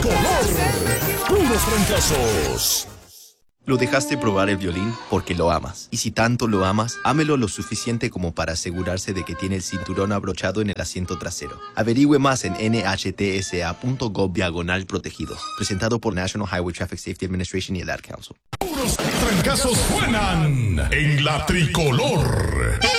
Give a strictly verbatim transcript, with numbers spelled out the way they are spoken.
tricolor. Puros trancazos. Lo dejaste probar el violín porque lo amas. Y si tanto lo amas, ámelo lo suficiente como para asegurarse de que tiene el cinturón abrochado en el asiento trasero. Averigüe más en n h t s a punto gov diagonal protegido. Presentado por National Highway Traffic Safety Administration y el Ad Council. Puros trancazos suenan en la tricolor.